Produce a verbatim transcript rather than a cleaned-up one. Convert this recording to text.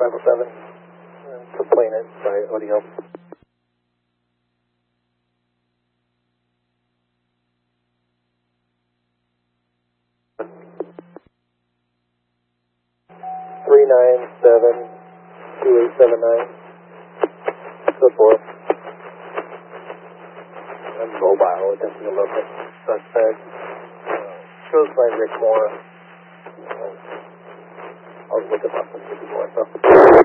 five oh seven. Complain it by O D L. Three nine seven two eight seven nine. Good boy. I'm mobile, attempting to locate suspect. Uh, goes by Rick Moore. Uh, I'll look him up and give you more info.